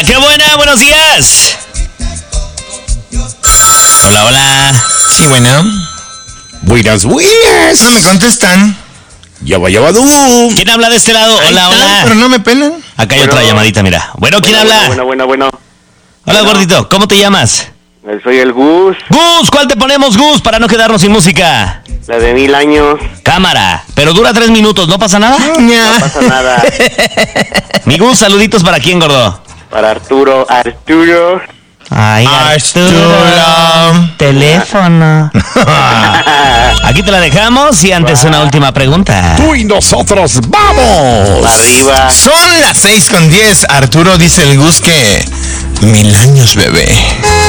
qué buena, buenos días. Hola, hola. Sí, bueno. Buenas. No me contestan. Yabadú. ¿Quién habla de este lado? Ahí Hola, están, hola. pero no me pelan. Acá hay otra llamadita, mira. Bueno, ¿quién habla? Bueno. Hola, gordito. ¿Cómo te llamas? Soy el Gus, Gus, ¿cuál te ponemos, Gus, para no quedarnos sin música? la de 1000 años. Cámara. Pero dura 3 minutos, ¿no pasa nada? No pasa nada. Mi Gus, saluditos para quién, gordo. Para Arturo. Ay, Arturo. Teléfono. Aquí te la dejamos y antes una última pregunta. Tú y nosotros, ¡vamos! Arriba. Son las 6:10. Arturo dice el Gus que 1000 años, bebé.